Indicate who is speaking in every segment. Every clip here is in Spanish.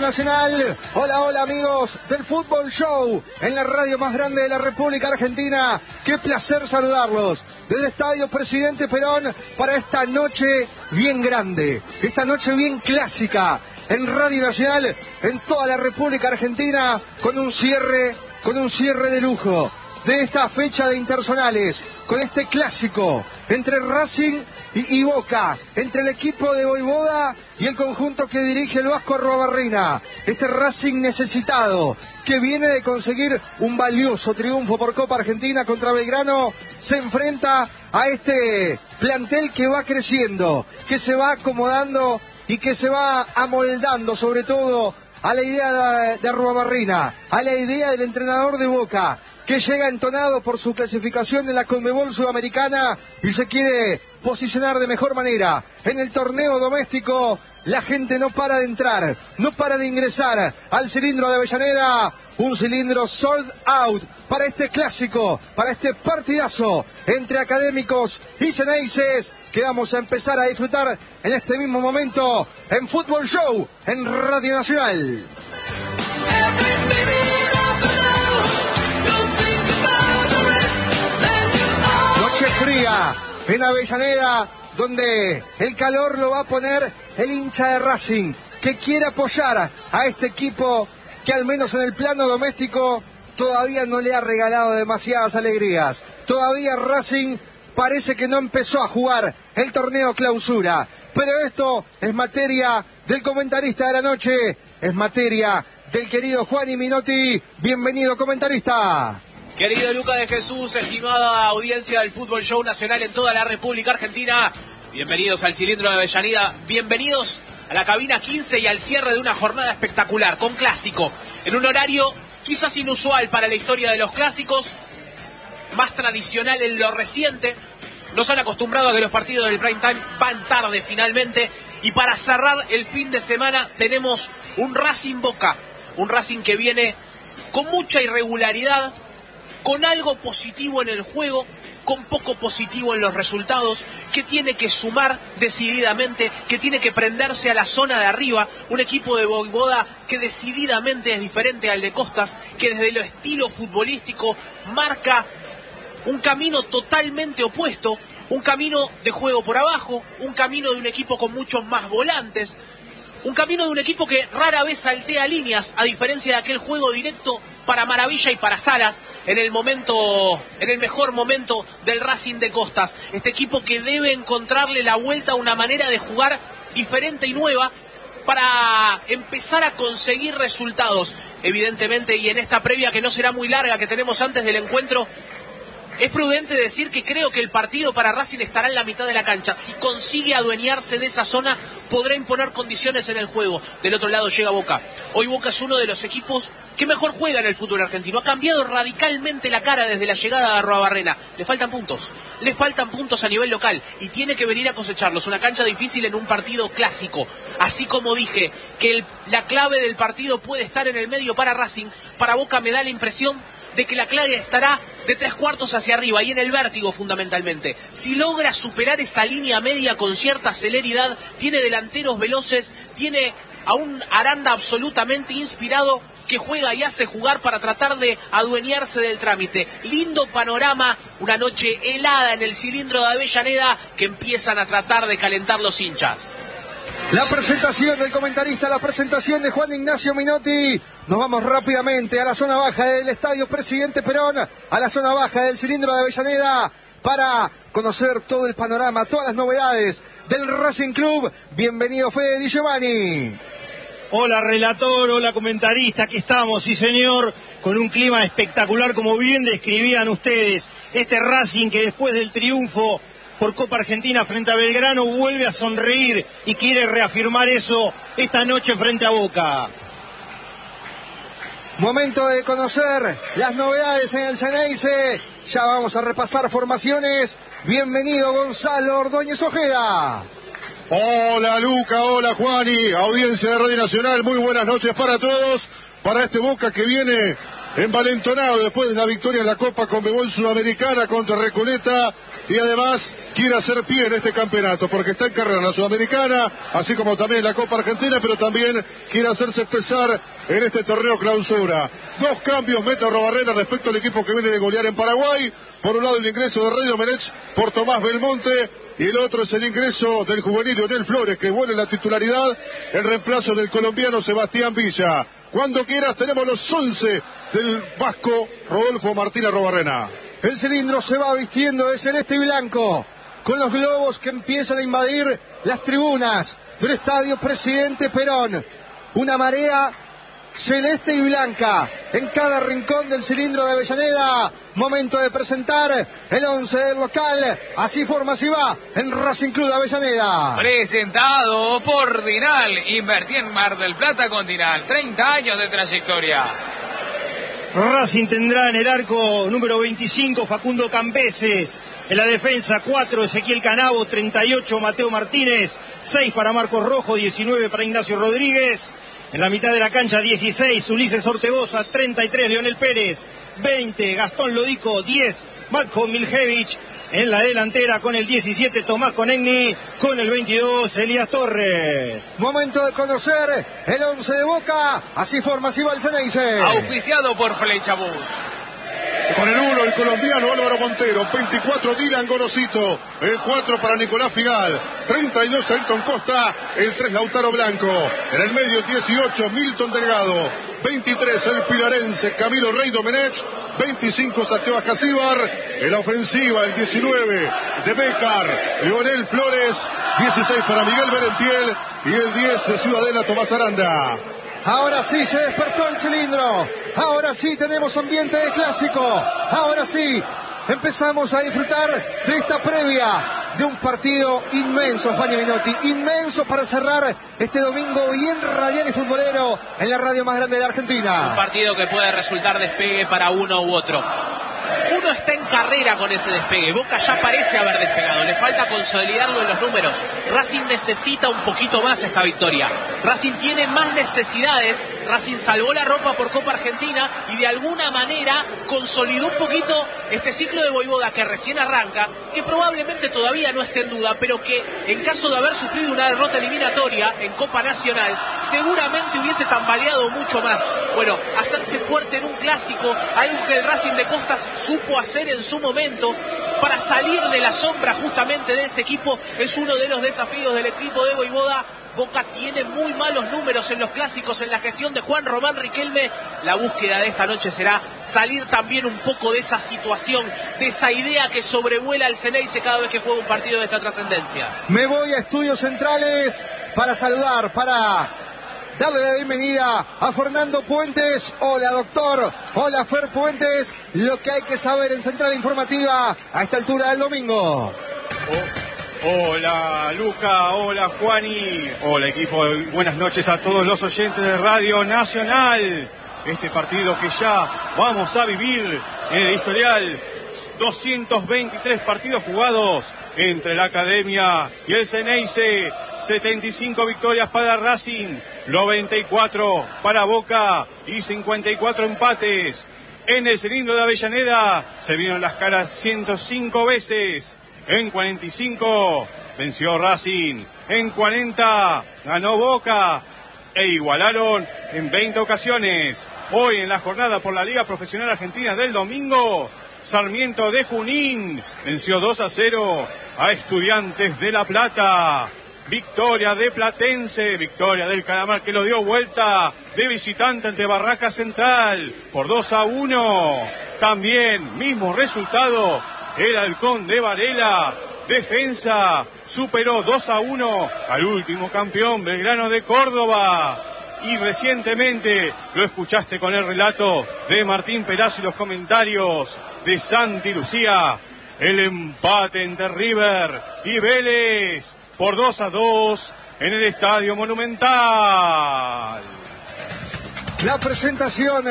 Speaker 1: Nacional. Hola, hola amigos del Fútbol Show en la radio más grande de la República Argentina. Qué placer saludarlos desde el Estadio Presidente Perón para esta noche bien grande, esta noche bien clásica en Radio Nacional, en toda la República Argentina, con un cierre de lujo de esta fecha de interzonales, con este clásico entre Racing y Boca, entre el equipo de Voivoda y el conjunto que dirige el Vasco Arruabarrena. Este Racing necesitado, que viene de conseguir un valioso triunfo por Copa Argentina contra Belgrano, se enfrenta a este plantel que va creciendo, que se va acomodando y que se va amoldando sobre todo a la idea de Arruabarrena, a la idea del entrenador de Boca, que llega entonado por su clasificación en la Conmebol Sudamericana y se quiere posicionar de mejor manera en el torneo doméstico. La gente no para de entrar, no para de ingresar al cilindro de Avellaneda, un cilindro sold out para este clásico, para este partidazo entre Académicos y Xeneises, que vamos a empezar a disfrutar en este mismo momento en Fútbol Show en Radio Nacional. Noche fría en Avellaneda, donde el calor lo va a poner el hincha de Racing, que quiere apoyar a este equipo que al menos en el plano doméstico todavía no le ha regalado demasiadas alegrías. Todavía Racing parece que no empezó a jugar el torneo clausura, pero esto es materia del comentarista de la noche, es materia del querido Juani Minotti. Bienvenido, comentarista.
Speaker 2: Querido Lucas de Jesús, estimada audiencia del Fútbol Show Nacional en toda la República Argentina, bienvenidos al cilindro de Avellaneda, bienvenidos a la cabina 15 y al cierre de una jornada espectacular, con clásico, en un horario quizás inusual para la historia de los clásicos, más tradicional en lo reciente. Nos han acostumbrado a que los partidos del prime time van tarde finalmente, y para cerrar el fin de semana tenemos un Racing Boca, un Racing que viene con mucha irregularidad, con algo positivo en el juego, con poco positivo en los resultados, que tiene que sumar decididamente, que tiene que prenderse a la zona de arriba. Un equipo de Voivoda que decididamente es diferente al de Costas, que desde lo estilo futbolístico marca un camino totalmente opuesto, un camino de juego por abajo, un camino de un equipo con muchos más volantes, un camino de un equipo que rara vez saltea líneas, a diferencia de aquel juego directo para Maravilla y para Salas en el mejor momento del Racing de Costas. Este equipo que debe encontrarle la vuelta a una manera de jugar diferente y nueva para empezar a conseguir resultados. Evidentemente, y en esta previa que no será muy larga que tenemos antes del encuentro, es prudente decir que creo que el partido para Racing estará en la mitad de la cancha. Si consigue adueñarse de esa zona, podrá imponer condiciones en el juego. Del otro lado llega Boca. Hoy Boca es uno de los equipos que mejor juega en el fútbol argentino. Ha cambiado radicalmente la cara desde la llegada de Arruabarrena. Le faltan puntos a nivel local y tiene que venir a cosecharlos. Una cancha difícil en un partido clásico. Así como dije que la clave del partido puede estar en el medio para Racing, para Boca me da la impresión de que la clave estará de 3/4 hacia arriba y en el vértigo fundamentalmente. Si logra superar esa línea media con cierta celeridad, tiene delanteros veloces, tiene a un Aranda absolutamente inspirado que juega y hace jugar para tratar de adueñarse del trámite. Lindo panorama, una noche helada en el cilindro de Avellaneda que empiezan a tratar de calentar los hinchas.
Speaker 1: La presentación del comentarista, la presentación de Juan Ignacio Minotti. Nos vamos rápidamente a la zona baja del Estadio Presidente Perón, a la zona baja del cilindro de Avellaneda, para conocer todo el panorama, todas las novedades del Racing Club. Bienvenido, Fede Di Giovanni.
Speaker 3: Hola relator, hola comentarista, aquí estamos, sí señor, con un clima espectacular como bien describían ustedes. Este Racing que después del triunfo por Copa Argentina frente a Belgrano vuelve a sonreír y quiere reafirmar eso esta noche frente a Boca.
Speaker 1: Momento de conocer las novedades en el Xeneize. Ya vamos a repasar formaciones. Bienvenido Gonzalo Ordóñez Ojeda.
Speaker 4: Hola Luca, hola Juani, audiencia de Radio Nacional, muy buenas noches para todos, para este Boca que viene envalentonado después de la victoria en la Copa Conmebol Sudamericana contra Recoleta, y además quiere hacer pie en este campeonato porque está en carrera en la Sudamericana, así como también en la Copa Argentina, pero también quiere hacerse pesar en este torneo clausura. 2 cambios mete Arrobarrena respecto al equipo que viene de golear en Paraguay. Por un lado el ingreso de Rey Domenech por Tomás Belmonte, y el otro es el ingreso del juvenil Leonel Flores, que vuelve la titularidad en reemplazo del colombiano Sebastián Villa. Cuando quieras tenemos los 11 del vasco Rodolfo Martín Arrobarrena.
Speaker 1: El cilindro se va vistiendo de celeste y blanco, con los globos que empiezan a invadir las tribunas del Estadio Presidente Perón. Una marea celeste y blanca en cada rincón del cilindro de Avellaneda. Momento de presentar el 11 del local. Así forma, así va en Racing Club de Avellaneda.
Speaker 5: Presentado por Dinal. Invertí en Mar del Plata con Dinal. 30 años de trayectoria.
Speaker 3: Racing tendrá en el arco número 25 Facundo Cambeses. En la defensa 4 Ezequiel Canavo, 38 Mateo Martínez, 6 para Marcos Rojo, 19 para Ignacio Rodríguez. En la mitad de la cancha 16 Ulises Ortegoza, 33 Leonel Pérez, 20 Gastón Lodico, 10 Matko Miljevich. En la delantera con el 17 Tomás Conegni, con el 22 Elías Torres.
Speaker 1: Momento de conocer el 11 de Boca. Así forma, así va el Ceneice.
Speaker 5: Auspiciado por Flechabús.
Speaker 4: Con el 1 el colombiano Álvaro Montero, 24 Dylan Gorosito, el 4 para Nicolás Figal, 32 Ayrton Costa, el 3 Lautaro Blanco, en el medio el 18 Milton Delgado, 23 el pilarense Camilo Rey Domenech, 25 Santiago Casíbar, en la ofensiva el 19 de Bécar, Leonel Flores, 16 para Miguel Berentiel y el 10 de Ciudadela Tomás Aranda.
Speaker 1: Ahora sí se despertó el cilindro. Ahora sí tenemos ambiente de clásico. Ahora sí empezamos a disfrutar de esta previa de un partido inmenso, Fanny Minotti. Inmenso para cerrar este domingo bien radial y futbolero en la radio más grande de la Argentina.
Speaker 2: Un partido que puede resultar despegue para uno u otro. Uno está en carrera con ese despegue. Boca ya parece haber despegado. Le falta consolidarlo en los números. Racing necesita un poquito más esta victoria. Racing tiene más necesidades. Racing salvó la ropa por Copa Argentina y de alguna manera consolidó un poquito este ciclo de Voivoda que recién arranca, que probablemente todavía no esté en duda, pero que en caso de haber sufrido una derrota eliminatoria en Copa Nacional, seguramente hubiese tambaleado mucho más. Bueno, hacerse fuerte en un clásico, algo que el Racing de Costas supo hacer en su momento para salir de la sombra justamente de ese equipo, es uno de los desafíos del equipo de Voivoda. Boca tiene muy malos números en los clásicos, en la gestión de Juan Román Riquelme. La búsqueda de esta noche será salir también un poco de esa situación, de esa idea que sobrevuela al Ceneice cada vez que juega un partido de esta trascendencia.
Speaker 1: Me voy a Estudios Centrales para saludar, para darle la bienvenida a Fernando Puentes. Hola, doctor. Hola, Fer Puentes. Lo que hay que saber en Central Informativa a esta altura del domingo.
Speaker 6: Hola Luca, hola Juani, hola equipo, buenas noches a todos los oyentes de Radio Nacional. Este partido que ya vamos a vivir en el historial, 223 partidos jugados entre la Academia y el Ceneice, 75 victorias para Racing, 94 para Boca y 54 empates. En el cilindro de Avellaneda se vieron las caras 105 veces. En 45 venció Racing, en 40 ganó Boca e igualaron en 20 ocasiones. Hoy en la jornada por la Liga Profesional Argentina del domingo, Sarmiento de Junín venció 2-0 a Estudiantes de La Plata. Victoria de Platense, victoria del Calamar que lo dio vuelta de visitante ante Barraca Central por 2-1. También mismo resultado, el Halcón de Varela, Defensa, superó 2-1 al último campeón Belgrano de Córdoba. Y recientemente lo escuchaste con el relato de Martín Perazzo y los comentarios de Santi Lucía. El empate entre River y Vélez por 2-2 en el Estadio Monumental.
Speaker 1: La presentación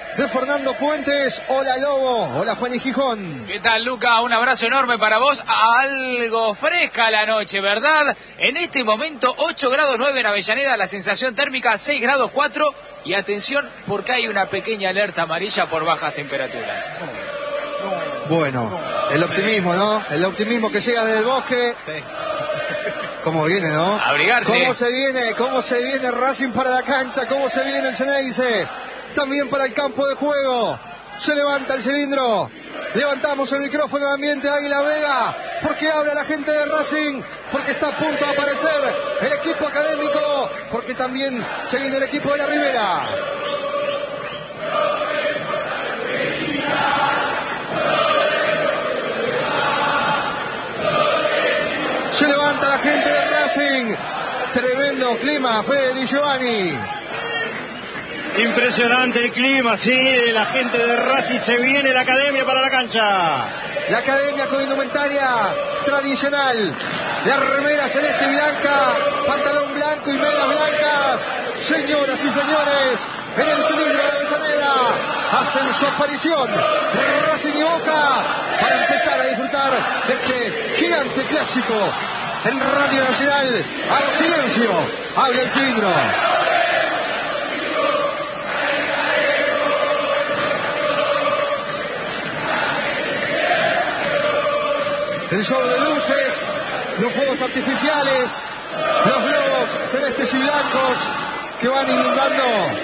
Speaker 1: de Fernando Puentes. Hola Lobo, hola Juan y Gijón.
Speaker 5: ¿Qué tal, Luca? Un abrazo enorme para vos. Algo fresca la noche, ¿verdad? En este momento 8 grados 9 en Avellaneda, la sensación térmica 6 grados 4. Y atención porque hay una pequeña alerta amarilla por bajas temperaturas.
Speaker 1: Bueno, el optimismo, ¿no? El optimismo que llega desde el bosque. ¿Cómo viene, no?
Speaker 5: Abrigarse.
Speaker 1: ¿Cómo se viene Racing para la cancha? ¿Cómo se viene el Ceneice? También para el campo de juego. Se levanta el cilindro. Levantamos el micrófono de ambiente de Águila Vega. Porque habla la gente de Racing. Porque está a punto de aparecer el equipo académico. Porque también se viene el equipo de la Ribera. Se levanta la gente de Racing. Tremendo clima, Fede Di Giovanni.
Speaker 3: Impresionante el clima, sí, de la gente de Racing. Se viene la academia para la cancha.
Speaker 1: La academia con indumentaria tradicional. La remera celeste y blanca, pantalón blanco y medias blancas. Señoras y señores, en el cilindro de Avellaneda hacen su aparición Racing y Boca para empezar a disfrutar de este gigante clásico. En Radio Nacional, hago silencio, habla el cilindro. El show de luces, los fuegos artificiales, los globos celestes y blancos que van inundando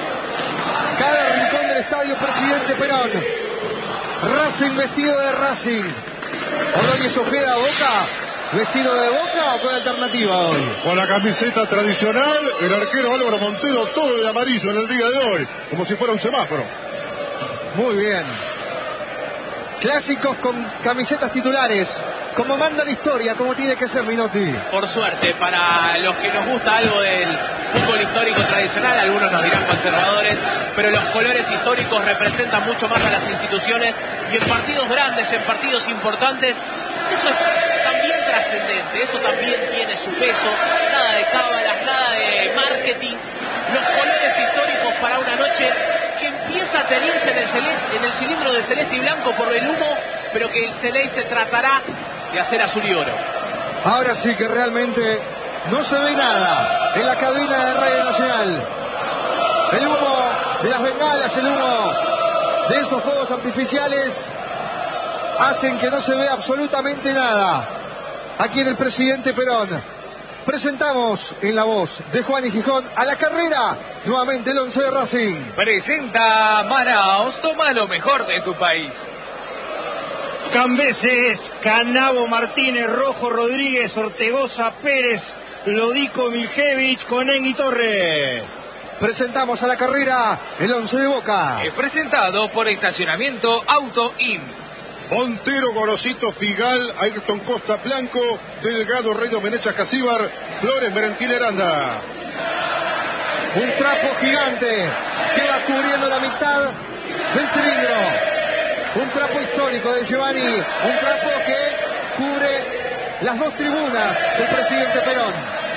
Speaker 1: cada rincón del estadio Presidente Perón. Racing vestido de Racing. Ordóñez Ojeda, Boca, vestido de Boca o con alternativa hoy.
Speaker 4: Con la camiseta tradicional, el arquero Álvaro Montero todo de amarillo en el día de hoy, como si fuera un semáforo.
Speaker 1: Muy bien. Clásicos con camisetas titulares, como manda la historia, como tiene que ser, Minotti.
Speaker 2: Por suerte, para los que nos gusta algo del fútbol histórico tradicional, algunos nos dirán conservadores, pero los colores históricos representan mucho más a las instituciones y en partidos grandes, en partidos importantes, eso es también trascendente, eso también tiene su peso, nada de cábalas, nada de marketing, los colores históricos para una noche que empieza a tenerse en el cilindro de celeste y blanco por el humo, pero que el Ceneice tratará de hacer azul y oro.
Speaker 1: Ahora sí que realmente no se ve nada en la cabina de Radio Nacional. El humo de las bengalas, el humo de esos fuegos artificiales hacen que no se vea absolutamente nada. Aquí en el Presidente Perón presentamos en la voz de Juan y Gijón a la carrera nuevamente el 11 de Racing.
Speaker 5: Presenta Manaos, toma lo mejor de tu país.
Speaker 3: Cambeses, Canabo, Martínez, Rojo, Rodríguez, Ortegoza, Pérez, Lodico, Miljevich, Conén y Torres.
Speaker 1: Presentamos a la carrera el 11 de Boca.
Speaker 5: Presentado por Estacionamiento Auto IM.
Speaker 4: Montero, Gorosito, Figal, Ayrton Costa, Blanco, Delgado, Reino, Menecha, Casíbar, Flores, Merentín, Aranda.
Speaker 1: Un trapo gigante que va cubriendo la mitad del cilindro. Un trapo histórico de Giovanni, un trapo que cubre las dos tribunas del Presidente Perón.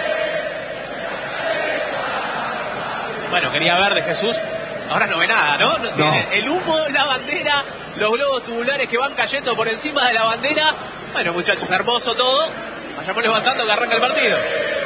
Speaker 2: Bueno, quería ver de Jesús, ahora no ve nada, ¿no? No tiene el humo, la bandera, los globos tubulares que van cayendo por encima de la bandera. Bueno, muchachos, hermoso todo. Vayamos levantando que arranca el partido.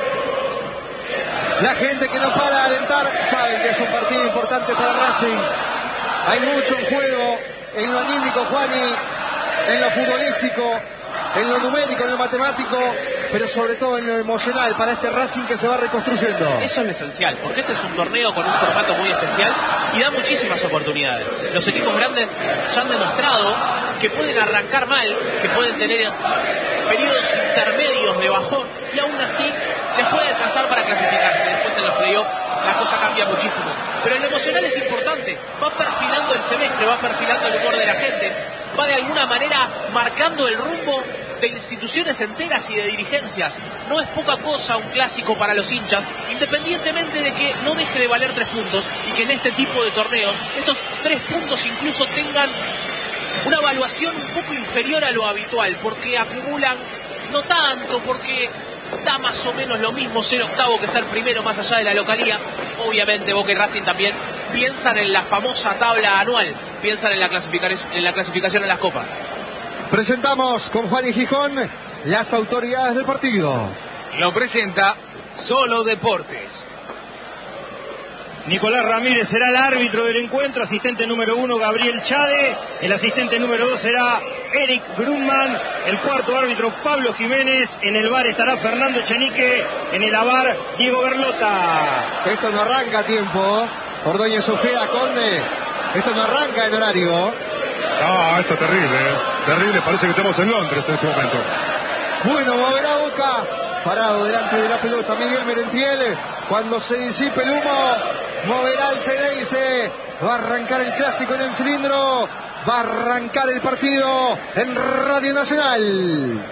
Speaker 1: La gente que no para de alentar sabe que es un partido importante para Racing. Hay mucho en juego, en lo anímico, Juani, en lo futbolístico, en lo numérico, en lo matemático, pero sobre todo en lo emocional para este Racing que se va reconstruyendo.
Speaker 2: Eso es lo esencial, porque este es un torneo con un formato muy especial y da muchísimas oportunidades. Los equipos grandes ya han demostrado que pueden arrancar mal, que pueden tener periodos intermedios de bajón y aún así les puede alcanzar para clasificarse. Después en los playoffs la cosa cambia muchísimo. Pero en lo emocional es importante, va perfilando el semestre, va perfilando el humor de la gente, va de alguna manera marcando el rumbo de instituciones enteras y de dirigencias. No es poca cosa un clásico para los hinchas, independientemente de que no deje de valer 3 puntos y que en este tipo de torneos estos 3 puntos incluso tengan una evaluación un poco inferior a lo habitual, porque acumulan no tanto, porque da más o menos lo mismo ser octavo que ser primero más allá de la localía. Obviamente Boca y Racing también piensan en la famosa tabla anual, piensan en la clasificación en las copas.
Speaker 1: Presentamos con Juan y Gijón las autoridades del partido.
Speaker 5: Lo presenta Solo Deportes.
Speaker 3: Nicolás Ramírez será el árbitro del encuentro, asistente número 1 Gabriel Chade, el asistente número 2 será Eric Grumman, el cuarto árbitro Pablo Jiménez, en el VAR estará Fernando Echenique, en el AVAR Diego Berlota.
Speaker 1: Esto no arranca a tiempo. Ordóñez Ojeda, Conde. Esto no arranca en horario.
Speaker 4: No, esto es terrible, terrible, parece que estamos en Londres en este momento.
Speaker 1: Bueno, moverá Boca, parado delante de la pelota Miguel Merentiel. Cuando se disipe el humo, moverá el Ceneice. Va a arrancar el clásico en el cilindro. Va a arrancar el partido en Radio Nacional.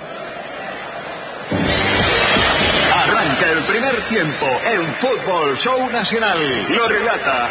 Speaker 7: Arranca el primer tiempo en Fútbol Show Nacional. Lo relata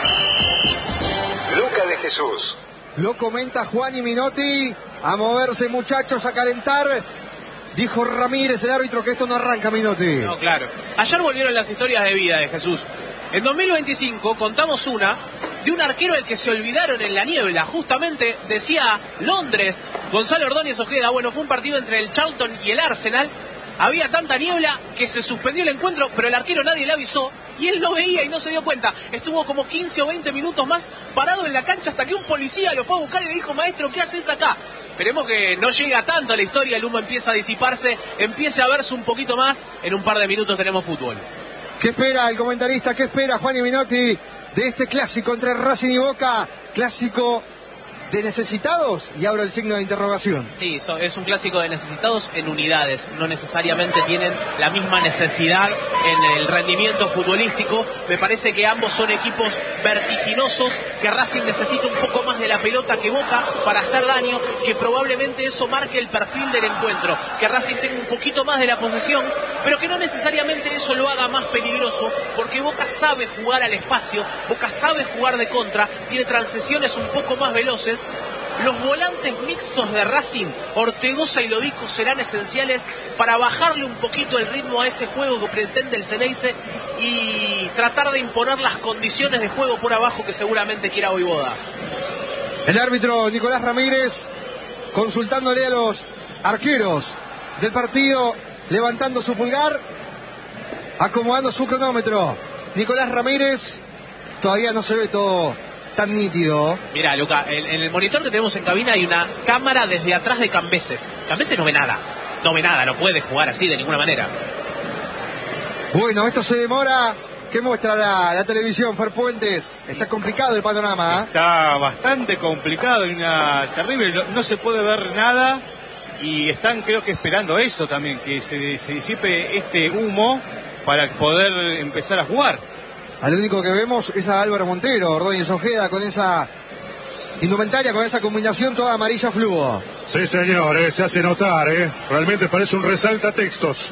Speaker 7: Luca de Jesús.
Speaker 1: Lo comenta Juan y Minotti. A moverse, muchachos, a calentar. Dijo Ramírez, el árbitro, que esto no arranca, Minotti.
Speaker 2: No, claro. Ayer volvieron las historias de vida de Jesús. En 2025 contamos una de un arquero al que se olvidaron en la niebla. Justamente decía Londres, Gonzalo Ordóñez Ojeda. Bueno, fue un partido entre el Charlton y el Arsenal. Había tanta niebla que se suspendió el encuentro, pero el arquero nadie le avisó y él no veía y no se dio cuenta. Estuvo como 15 o 20 minutos más parado en la cancha hasta que un policía lo fue a buscar y le dijo: maestro, ¿qué haces acá? Esperemos que no llegue a tanto la historia, el humo empieza a disiparse, empiece a verse un poquito más. En un par de minutos tenemos fútbol.
Speaker 1: ¿Qué espera el comentarista? ¿Qué espera Juan y Minotti de este clásico entre Racing y Boca? Clásico de necesitados, y abro el signo de interrogación.
Speaker 2: Sí, es un clásico de necesitados en unidades, no necesariamente tienen la misma necesidad en el rendimiento futbolístico. Me parece que ambos son equipos vertiginosos, que Racing necesita un poco más de la pelota que Boca para hacer daño, que probablemente eso marque el perfil del encuentro, que Racing tenga un poquito más de la posesión, pero que no necesariamente eso lo haga más peligroso, porque Boca sabe jugar al espacio, Boca sabe jugar de contra, tiene transiciones un poco más veloces. Los volantes mixtos de Racing, Ortegoza y Lodico, serán esenciales para bajarle un poquito el ritmo a ese juego que pretende el Ceneice y tratar de imponer las condiciones de juego por abajo que seguramente quiera Voivoda.
Speaker 1: El árbitro Nicolás Ramírez consultándole a los arqueros del partido, levantando su pulgar, acomodando su cronómetro. Nicolás Ramírez, todavía no se ve todo tan nítido.
Speaker 2: Mira, Luca, en el monitor que tenemos en cabina hay una cámara desde atrás de Cambeses. Cambeses no ve nada, no puede jugar así de ninguna manera.
Speaker 1: Bueno, esto se demora. ¿Qué muestra la televisión, Fer Puentes? Está complicado el panorama.
Speaker 6: Está bastante complicado, y una terrible, no se puede ver nada, y están creo que esperando eso también, que se disipe este humo para poder empezar a jugar.
Speaker 1: Al único que vemos es a Álvaro Montero, Ordóñez Ojeda, con esa indumentaria, con esa combinación toda amarilla fluo.
Speaker 4: Sí, señor, se hace notar, realmente parece un resaltatextos.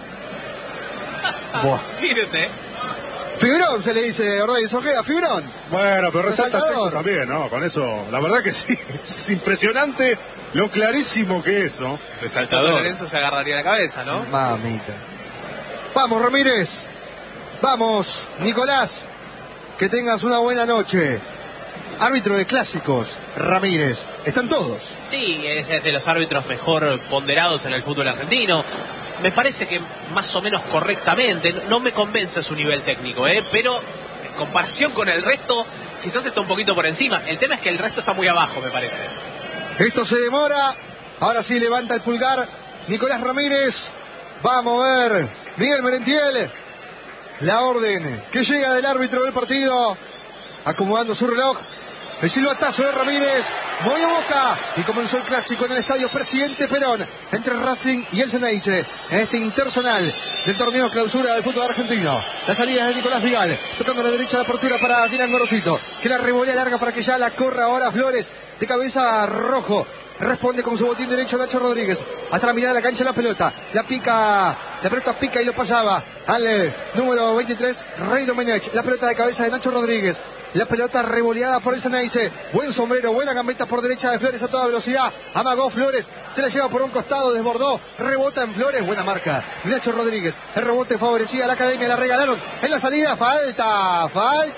Speaker 2: Mírete.
Speaker 1: Fibrón se le dice Ordóñez Ojeda, Fibrón.
Speaker 4: Bueno, pero resaltatextos
Speaker 1: Resaltador
Speaker 4: también, ¿no? Con eso, la verdad que sí, es impresionante lo clarísimo que es, ¿no?
Speaker 2: Resaltador. Lorenzo se agarraría la cabeza, ¿no?
Speaker 1: Mamita. Vamos, Ramírez. Vamos, Nicolás. Que tengas una buena noche. Árbitro de clásicos, Ramírez. Están todos.
Speaker 2: Sí, es de los árbitros mejor ponderados en el fútbol argentino. Me parece que más o menos correctamente. No me convence su nivel técnico, pero en comparación con el resto, quizás está un poquito por encima. El tema es que el resto está muy abajo, me parece.
Speaker 1: Esto se demora. Ahora sí levanta el pulgar Nicolás Ramírez. Va a mover Miguel Merentiel. La orden que llega del árbitro del partido, acomodando su reloj. El silbatazo de Ramírez, movió Boca y comenzó el clásico en el estadio Presidente Perón entre Racing y el Ceneice en este interzonal del torneo clausura del fútbol argentino. La salida de Nicolás Vigal, tocando a la derecha la apertura para Dylan Gorosito, que la revolea larga para que ya la corra ahora Flores, de cabeza Rojo. Responde con su botín derecho Nacho Rodríguez. Hasta la mirada de la cancha la pelota. La pica La pelota pica y lo pasaba al número 23, Rey Domenech. La pelota de cabeza de Nacho Rodríguez. La pelota revoleada por el Ceneice. Buen sombrero, buena gambeta por derecha de Flores a toda velocidad. Amagó Flores, se la lleva por un costado, desbordó, rebota en Flores, buena marca de Nacho Rodríguez. El rebote favorecía a la Academia, la regalaron en la salida. Falta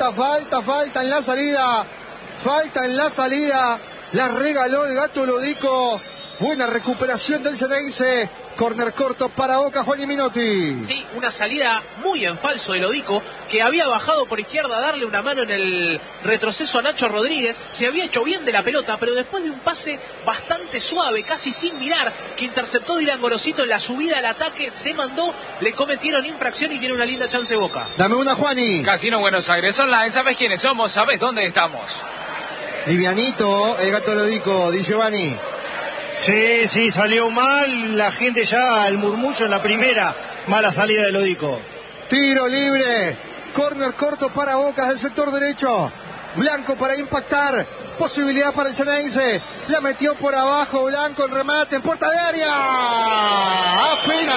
Speaker 1: en la salida. Falta en la salida. La regaló el Gato Lodico. Buena recuperación del Ceneice. Corner corto para Boca, Juan y Minotti.
Speaker 2: Sí, una salida muy en falso de Lodico, que había bajado por izquierda a darle una mano en el retroceso a Nacho Rodríguez. Se había hecho bien de la pelota, pero después de un pase bastante suave, casi sin mirar, que interceptó Dylan Gorosito en la subida al ataque, se mandó, le cometieron infracción y tiene una linda chance Boca.
Speaker 1: Dame una, Juani.
Speaker 5: Casino Buenos Aires Online, ¿sabes quiénes somos? ¿Sabes dónde estamos?
Speaker 1: Livianito, el Gato Lodico, Di Giovanni.
Speaker 3: Sí, salió mal, la gente ya al murmullo en la primera, mala salida de Lodico.
Speaker 1: Tiro libre, córner corto para Boca del sector derecho. Blanco para impactar, posibilidad para el Ceneice. La metió por abajo Blanco en remate en puerta de área.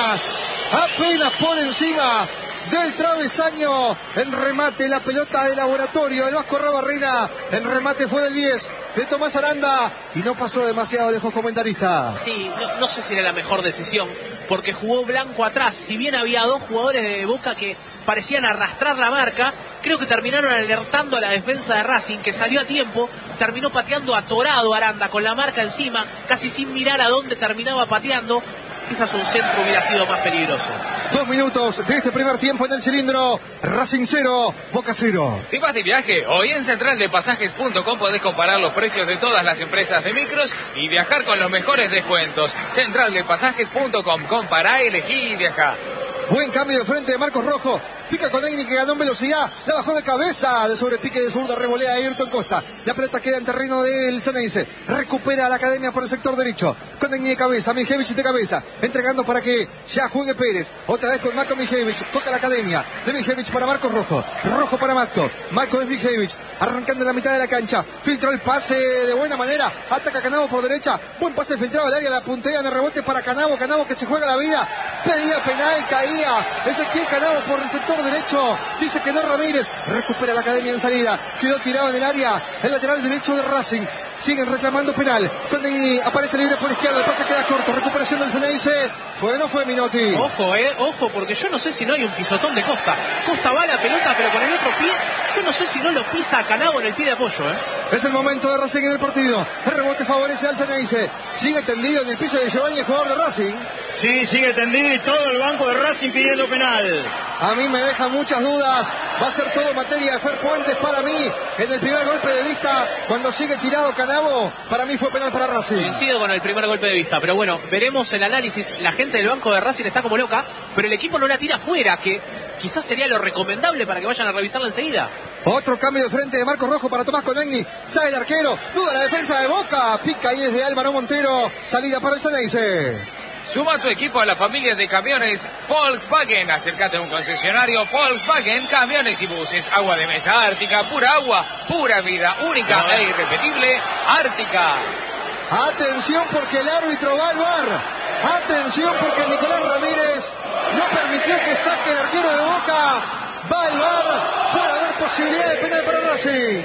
Speaker 1: Apenas por encima del travesaño. En remate la pelota de Laboratorio del Vasco Rabarrena. En remate fue del 10 de Tomás Aranda y no pasó demasiado lejos, comentarista.
Speaker 2: Sí, no sé si era la mejor decisión, porque jugó Blanco atrás. Si bien había dos jugadores de Boca que parecían arrastrar la marca, creo que terminaron alertando a la defensa de Racing, que salió a tiempo, terminó pateando atorado Aranda con la marca encima, casi sin mirar a dónde terminaba pateando. Quizás un centro hubiera sido más peligroso.
Speaker 1: 2 minutos de este primer tiempo en el cilindro. Racing 0, Boca 0.
Speaker 5: ¿Te vas de viaje? Hoy en centraldepasajes.com podés comparar los precios de todas las empresas de micros y viajar con los mejores descuentos. Centraldepasajes.com, compará, elegí y viajá.
Speaker 1: Buen cambio de frente de Marcos Rojo. Pica con Egni, que ganó en velocidad. La bajó de cabeza. De sobrepique de zurda, revolea a Ayrton Costa. La pelota queda en terreno del Ceneice. Recupera a la Academia por el sector derecho. Con Egni de cabeza. Mijevich de cabeza. Entregando para que ya juegue Pérez. Otra vez con Marco Mijevich. Toca la Academia. De Mijevich para Marcos Rojo. Rojo para Marco. Marco es Mijevich. Arrancando en la mitad de la cancha. Filtró el pase de buena manera. Ataca Canavo por derecha. Buen pase filtrado al área. La puntea en el rebote para Canavo. Canavo que se juega la vida. Pedía penal. Caía Ezequiel Canavo por el sector derecho. Dice que no Ramírez. Recupera la Academia en salida. Quedó tirado en el área. El lateral derecho de Racing. Siguen reclamando penal. Cuando aparece libre por izquierda. El pase queda corto. Recuperación del Ceneice. ¿Fue o no fue, Minotti?
Speaker 2: Ojo, porque yo no sé si no hay un pisotón de Costa. Costa va a la pelota, pero con el otro pie. Yo no sé si no lo pisa a Canavo en el pie de apoyo,
Speaker 1: Es el momento de Racing en el partido. El rebote favorece al Ceneice. Sigue tendido en el piso de Giovanni, el jugador de Racing.
Speaker 3: Sí, sigue tendido y todo el banco de Racing pidiendo penal.
Speaker 1: A mí me deja muchas dudas. Va a ser todo materia de Fer Puentes para mí. En el primer golpe de vista, cuando sigue tirado Canavo, para mí fue penal para Racing.
Speaker 2: Coincido con el primer golpe de vista, pero bueno, veremos el análisis. La gente del banco de Racing está como loca, pero el equipo no la tira fuera, que quizás sería lo recomendable para que vayan a revisarla enseguida.
Speaker 1: Otro cambio de frente de Marcos Rojo para Tomás Conegni. Sale el arquero, duda la defensa de Boca. Pica ahí desde Álvaro Montero. Salida para el Ceneice.
Speaker 5: Suma tu equipo a la familia de camiones Volkswagen. Acércate a un concesionario Volkswagen, camiones y buses. Agua de mesa Ártica, pura agua, pura vida, única e irrepetible, Ártica.
Speaker 1: Atención porque el árbitro va al VAR. Atención porque Nicolás Ramírez no permitió que saque el arquero de Boca. Va al VAR. Puede haber posibilidad de penal para Racing.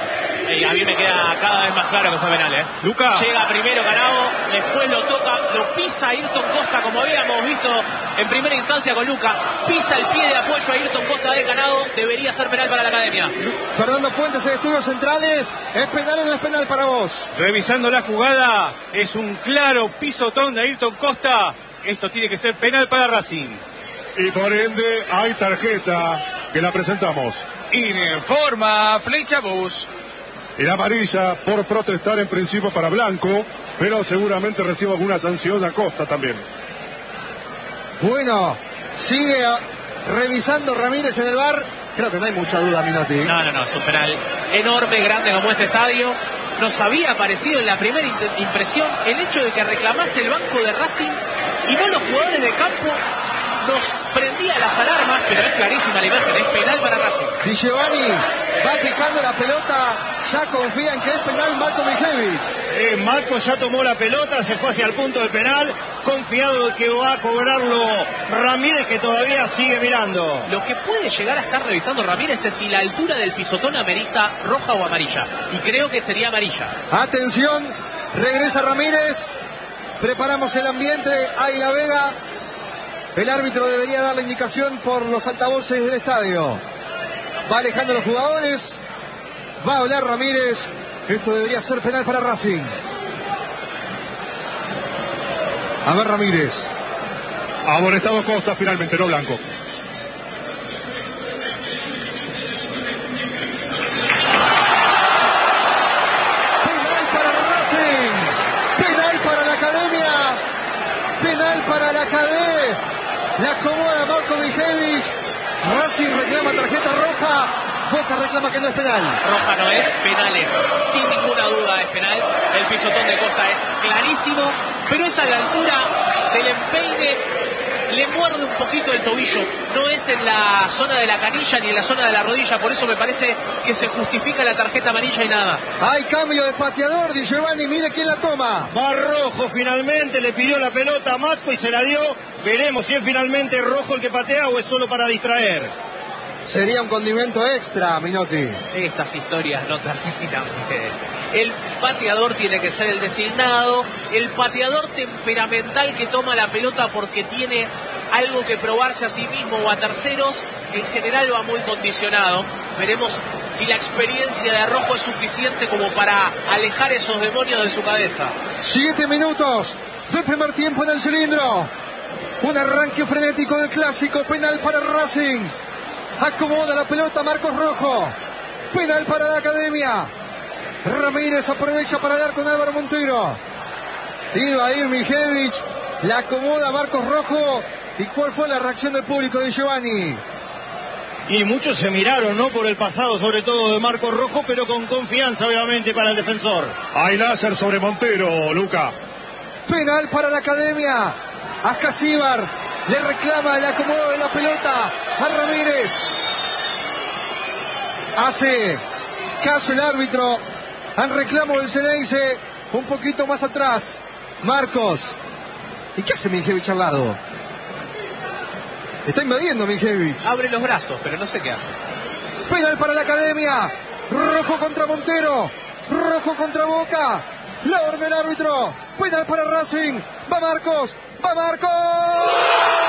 Speaker 2: Y a mí me queda cada vez más claro que fue penal,
Speaker 6: Luca.
Speaker 2: Llega primero Canavo, después lo toca, lo pisa Ayrton Costa, como habíamos visto en primera instancia con Luca. Pisa el pie de apoyo a Ayrton Costa de Canavo. Debería ser penal para la Academia.
Speaker 1: Fernando Puentes en Estudios Centrales. ¿Es penal o no es penal para vos?
Speaker 6: Revisando la jugada, es un claro pisotón de Ayrton Costa. Esto tiene que ser penal para Racing.
Speaker 4: Y por ende hay tarjeta que la presentamos.
Speaker 5: Informa Flecha Bus.
Speaker 4: Y la amarilla por protestar en principio para Blanco, pero seguramente recibe alguna sanción a Costa también.
Speaker 1: Bueno, sigue revisando Ramírez en el VAR. Creo que no hay mucha duda, Minotti.
Speaker 2: No, es un penal enorme, grande como este estadio. Nos había parecido en la primera impresión el hecho de que reclamase el banco de Racing y no los jugadores de campo. Nos prendía las alarmas, pero es clarísima la imagen, es penal para Racing.
Speaker 1: Di Giovanni va picando la pelota Ya confían que es penal Matko Mijevic.
Speaker 3: Matko ya tomó la pelota, se fue hacia el punto del penal, confiado de que va a cobrarlo Ramírez, que todavía sigue mirando.
Speaker 2: Lo que puede llegar a estar revisando Ramírez es si la altura del pisotón amerita roja o amarilla. Y creo que sería amarilla.
Speaker 1: Atención, regresa Ramírez. Preparamos el ambiente. Águila Vega. El árbitro debería dar la indicación por los altavoces del estadio. Va alejando a los jugadores. Va a hablar Ramírez. Esto debería ser penal para Racing. A ver Ramírez.
Speaker 4: Amonestado Costa finalmente, no Blanco.
Speaker 1: Penal para Racing. Penal para la Academia. Penal para la Academia. La acomoda Matko Mijevic. Racing reclama tarjeta roja. Boca reclama que no es penal.
Speaker 2: Roja no es, penal es. Sin ninguna duda es penal. El pisotón de Costa es clarísimo, pero es a la altura del empeine. Le muerde un poquito el tobillo. No es en la zona de la canilla ni en la zona de la rodilla. Por eso me parece que se justifica la tarjeta amarilla y nada más.
Speaker 1: Hay cambio de pateador, Di Giovanni. Mire quién la toma.
Speaker 3: Va Rojo finalmente, le pidió la pelota a Matko y se la dio. Veremos si es finalmente Rojo el que patea o es solo para distraer.
Speaker 1: Sería un condimento extra, Minotti.
Speaker 2: Estas historias no terminan bien. El pateador tiene que ser el designado, el pateador temperamental que toma la pelota porque tiene algo que probarse a sí mismo o a terceros, en general va muy condicionado. Veremos si la experiencia de Rojo es suficiente como para alejar esos demonios de su cabeza.
Speaker 1: 7 minutos del primer tiempo en el cilindro. Un arranque frenético del clásico. Penal para Racing. Acomoda la pelota Marcos Rojo. Penal para la Academia. Ramírez aprovecha para dar con Álvaro Montero. Iba a ir Mijevic. La acomoda Marcos Rojo. ¿Y cuál fue la reacción del público de Giovanni?
Speaker 3: Y muchos se miraron, ¿no? Por el pasado, sobre todo de Marcos Rojo, pero con confianza, obviamente, para el defensor.
Speaker 4: Hay láser sobre Montero, Luca.
Speaker 1: Penal para la Academia. Ascasíbar le reclama el acomodo de la pelota a Ramírez. Hace caso el árbitro al reclamo del Ceneice. Un poquito más atrás Marcos. ¿Y qué hace Mijevic al lado? Está invadiendo Mijevic.
Speaker 2: Abre los brazos, pero no sé qué hace.
Speaker 1: Penal para la Academia. Rojo contra Montero. Rojo contra Boca. La orden del árbitro. Penal para Racing. Va Marcos. ¡Va Marcos!